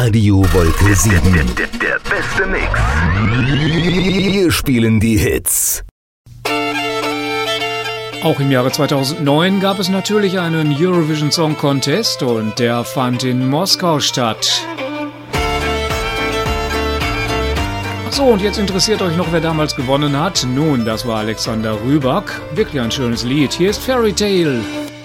Radio Wolke 7. Der beste Mix. Wir spielen die Hits. Auch im Jahre 2009 gab es natürlich einen Eurovision Song Contest und der fand in Moskau statt. So, und jetzt interessiert euch noch, wer damals gewonnen hat? Nun, das war Alexander Rybak. Wirklich ein schönes Lied. Hier ist Fairy Tale.